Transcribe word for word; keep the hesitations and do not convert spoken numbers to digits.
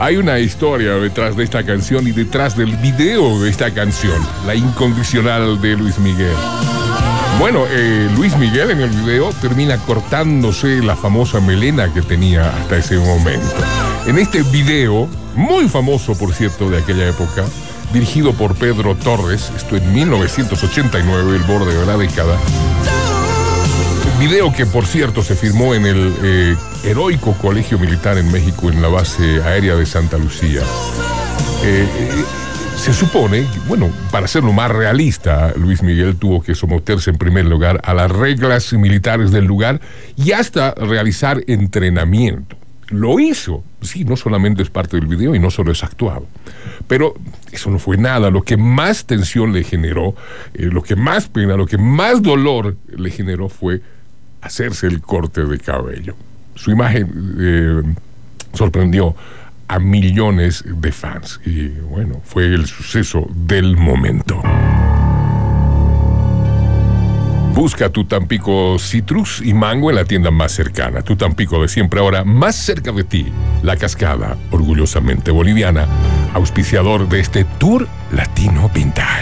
Hay una historia detrás de esta canción y detrás del video de esta canción, La Incondicional de Luis Miguel. Bueno, eh, Luis Miguel en el video termina cortándose la famosa melena que tenía hasta ese momento. En este video, muy famoso por cierto de aquella época, dirigido por Pedro Torres, esto en mil novecientos ochenta y nueve, el borde de la década. Video que, por cierto, se filmó en el eh, heroico Colegio Militar en México, en la base aérea de Santa Lucía. Eh, eh, se supone, bueno, para hacerlo más realista, Luis Miguel tuvo que someterse en primer lugar a las reglas militares del lugar y hasta realizar entrenamiento. Lo hizo, sí, no solamente es parte del video y no solo es actuado. Pero eso no fue nada. Lo que más tensión le generó, eh, lo que más pena, lo que más dolor le generó fue hacerse el corte de cabello. Su imagen eh, sorprendió a millones de fans y bueno, fue el suceso del momento. Busca tu Tampico Citrus y Mango en la tienda más cercana. Tu Tampico de siempre, ahora más cerca de ti. La Cascada, orgullosamente boliviana, auspiciador de este Tour Latino Vintage.